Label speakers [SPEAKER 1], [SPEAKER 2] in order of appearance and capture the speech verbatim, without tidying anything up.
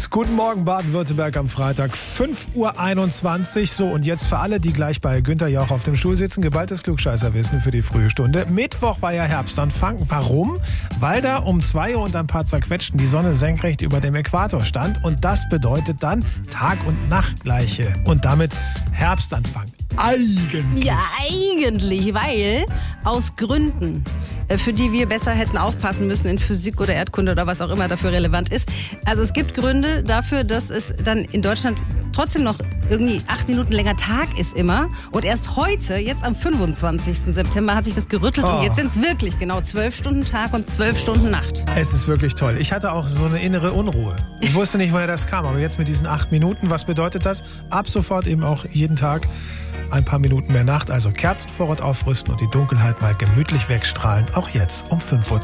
[SPEAKER 1] Guten Morgen Baden-Württemberg am Freitag, fünf Uhr einundzwanzig. So, und jetzt für alle, die gleich bei Günther Jauch auf dem Stuhl sitzen, geballtes Klugscheißerwissen für die frühe Stunde. Mittwoch war ja Herbstanfang. Warum? Weil da um zwei Uhr und ein paar zerquetschten die Sonne senkrecht über dem Äquator stand. Und das bedeutet dann Tag- und Nachtgleiche. Und damit Herbstanfang. Eigentlich.
[SPEAKER 2] Ja, eigentlich, weil aus Gründen, für die wir besser hätten aufpassen müssen in Physik oder Erdkunde oder was auch immer dafür relevant ist. Also es gibt Gründe dafür, dass es dann in Deutschland trotzdem noch irgendwie acht Minuten länger Tag ist immer. Und erst heute, jetzt am fünfundzwanzigsten September, hat sich das gerüttelt.
[SPEAKER 1] Oh.
[SPEAKER 2] Und jetzt sind es wirklich genau zwölf Stunden Tag und zwölf Stunden Nacht.
[SPEAKER 1] Es ist wirklich toll. Ich hatte auch so eine innere Unruhe. Ich wusste nicht, woher das kam. Aber jetzt mit diesen acht Minuten, was bedeutet das? Ab sofort eben auch jeden Tag ein paar Minuten mehr Nacht. Also Kerzenvorrat aufrüsten und die Dunkelheit mal gemütlich wegstrahlen. Auch jetzt um fünf Uhr.